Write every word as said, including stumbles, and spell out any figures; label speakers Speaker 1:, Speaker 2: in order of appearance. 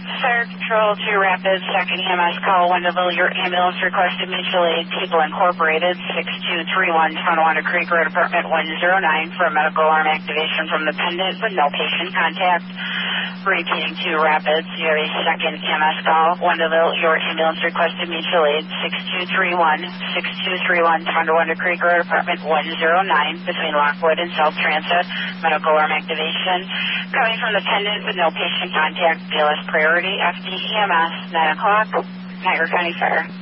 Speaker 1: Fire Control to Rapids, second E M S call, Wendellville, your ambulance requested mutual aid, People Incorporated, six two three one, Tonawanda Creek Road, apartment one oh nine, for a medical alarm activation from the pendant, but no patient contact. Repeating to Rapids, you have a second E M S call, Wendellville, your ambulance requested mutual aid, six two three one, six two three one, Tonawanda Creek Road, apartment one oh nine, between Lockwood and South Transit, medical alarm activation. Coming from the pendant, but no patient contact, B L S priority, F D E M S, nine o'clock, Niagara County Fire.